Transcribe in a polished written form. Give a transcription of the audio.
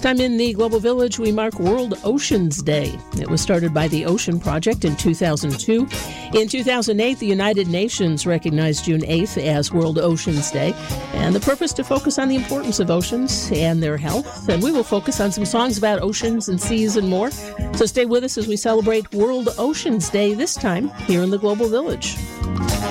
time in the Global Village, we mark World Oceans Day. It was started by the Ocean Project in 2002. In 2008, the United Nations recognized June 8th as World Oceans Day, and the purpose to focus on the importance of oceans and their health. And we will focus on some songs about oceans and seas and more. So stay with us as we celebrate World Oceans Day, this time here in the Global Village.